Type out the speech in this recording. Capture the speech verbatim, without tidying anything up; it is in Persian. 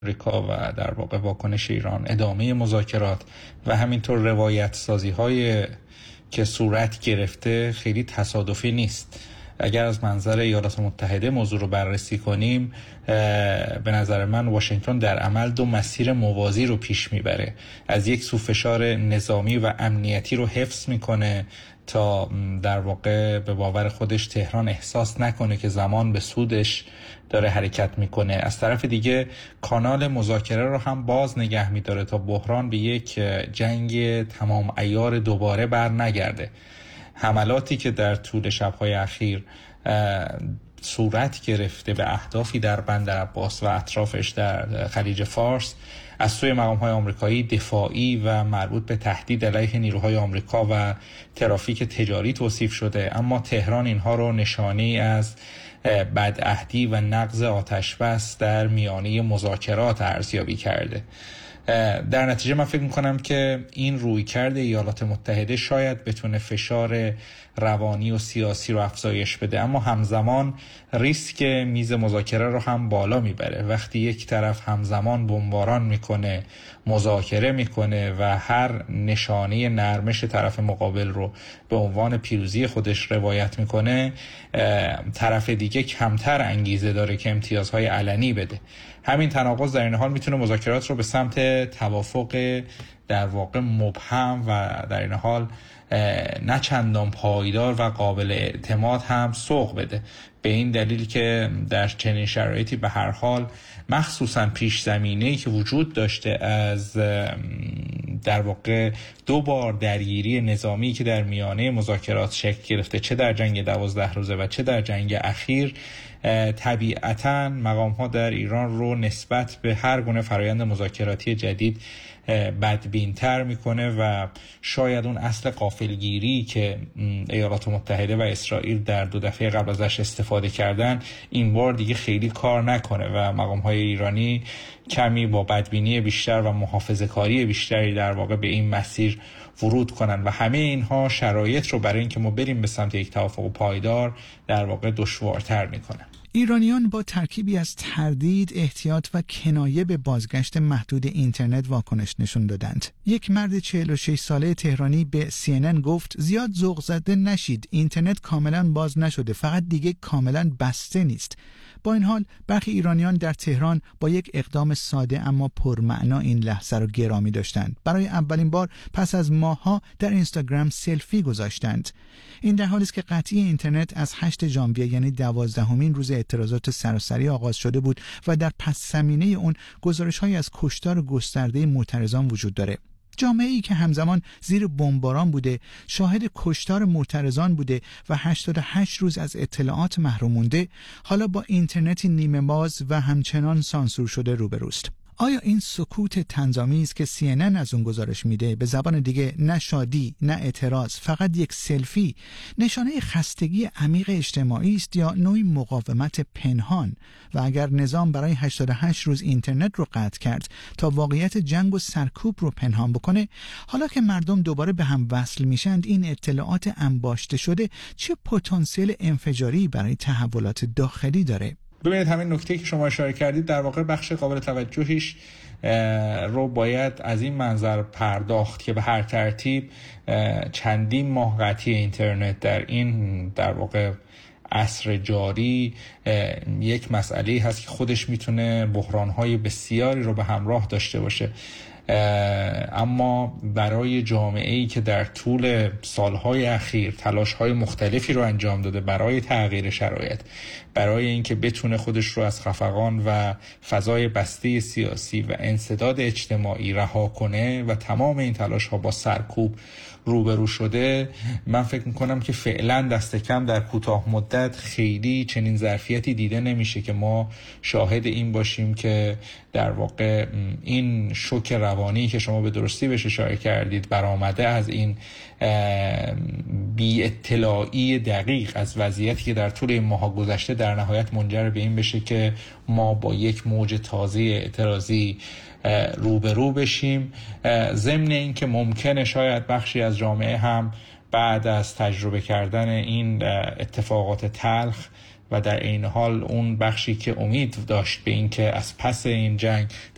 آمریکا و در واقع واکنش ایران، ادامه مذاکرات و همینطور روایت سازی های که صورت گرفته خیلی تصادفی نیست. اگر از منظر ایالات متحده موضوع رو بررسی کنیم، به نظر من واشنگتن در عمل دو مسیر موازی رو پیش میبره. از یک سو فشار نظامی و امنیتی رو حفظ میکنه تا در واقع به باور خودش تهران احساس نکنه که زمان به سودش داره حرکت میکنه. از طرف دیگه کانال مذاکره رو هم باز نگه میداره تا بحران به یک جنگ تمام عیار دوباره بر نگرده. حملاتی که در طول شب‌های اخیر صورت گرفته به اهدافی در بندر عباس و اطرافش در خلیج فارس از سوی مقام‌های آمریکایی دفاعی و مربوط به تهدید علیه نیروهای آمریکا و ترافیک تجاری توصیف شده، اما تهران اینها رو نشانه‌ای از بدعهدی و نقض آتش‌بس در میانه مذاکرات ارزیابی کرده. در نتیجه من فکر میکنم که این رویکرد ایالات متحده شاید بتونه فشار روانی و سیاسی رو افزایش بده، اما همزمان ریسک میز مذاکره رو هم بالا میبره. وقتی یک طرف همزمان بمباران میکنه، مذاکره میکنه و هر نشانه نرمش طرف مقابل رو به عنوان پیروزی خودش روایت میکنه، طرف دیگه کمتر انگیزه داره که امتیازهای علنی بده. همین تناقض در این حال میتونه مذاکرات رو به سمت توافق در واقع مبهم و در این حال نه چندان پایدار و قابل اعتماد هم سوق بده، به این دلیل که در چنین شرایطی به هر حال مخصوصا پیش زمینه‌ای که وجود داشته از در واقع دو بار درگیری نظامی که در میانه مذاکرات شکل گرفته، چه در جنگ دوازده روزه و چه در جنگ اخیر، طبیعتاً مقام ها در ایران رو نسبت به هر گونه فرایند مذاکراتی جدید بدبین‌تر میکنه و شاید اون اصل غافلگیری که ایالات متحده و اسرائیل در دو دفعه قبل ازش استفاده کردن این بار دیگه خیلی کار نکنه و مقام های ایرانی کمی با بدبینی بیشتر و محافظه‌کاری بیشتری در واقع به این مسیر ورود کنن و همه اینها شرایط رو برای اینکه ما بریم به سمت یک توافق پایدار در واقع دشوارتر میکنه. ایرانیان با ترکیبی از تردید، احتیاط و کنایه به بازگشت محدود اینترنت واکنش نشون دادند. یک مرد چهل و شش ساله تهرانی به سی ان ان گفت زیاد ذوق زده نشید، اینترنت کاملا باز نشده، فقط دیگه کاملا بسته نیست. با این حال برخی ایرانیان در تهران با یک اقدام ساده اما پرمعنا این لحظه رو گرامی داشتند. برای اولین بار پس از ماه‌ها در اینستاگرام سلفی گذاشتند. این در حالی است که قطعی اینترنت از هشتم ژانویه یعنی دوازدهمین روز اعتراضات سراسری آغاز شده بود و در پس زمینه اون گزارش‌هایی از کشتار گسترده معترضان وجود داره. جامعه‌ای که همزمان زیر بمباران بوده، شاهد کشتار معترضان بوده و هشتاد و هشت روز از اطلاعات محروم مونده، حالا با اینترنتی نیمه باز و همچنان سانسور شده روبروست. آیا این سکوت طنزآمیز است که سی ان ان از اون گزارش میده، به زبان دیگه نه شادی نه اعتراض، فقط یک سلفی، نشانه خستگی عمیق اجتماعی است یا نوعی مقاومت پنهان؟ و اگر نظام برای هشتاد و هشت روز اینترنت رو قطع کرد تا واقعیت جنگ و سرکوب رو پنهان بکنه، حالا که مردم دوباره به هم وصل میشند این اطلاعات انباشته شده چه پتانسیل انفجاری برای تحولات داخلی داره؟ ببینید همین نکته که شما اشاره کردید در واقع بخش قابل توجهیش رو باید از این منظر پرداخت که به هر ترتیب چندین ماه قطعی اینترنت در این در واقع عصر جاری یک مسئله هست که خودش میتونه بحران‌های بسیاری رو به همراه داشته باشه، اما برای جامعه‌ای که در طول سالهای اخیر تلاش‌های مختلفی رو انجام داده برای تغییر شرایط، برای اینکه بتونه خودش رو از خفقان و فضای بسته سیاسی و انسداد اجتماعی رها کنه و تمام این تلاش‌ها با سرکوب روبرو شده، من فکر میکنم که فعلا دست کم در کوتاه مدت خیلی چنین ظرفیتی دیده نمیشه که ما شاهد این باشیم که در واقع این شوک روانی که شما به درستی بهش اشاره کردید برآمده از این بی اطلاعی دقیق از وضعیتی که در طول این ماها گذشته در نهایت منجر به این بشه که ما با یک موج تازه اعتراضی روبرو بشیم، ضمن این که ممکنه شاید بخشی از جامعه هم بعد از تجربه کردن این اتفاقات تلخ و در این حال اون بخشی که امید داشت به این که از پس این جنگ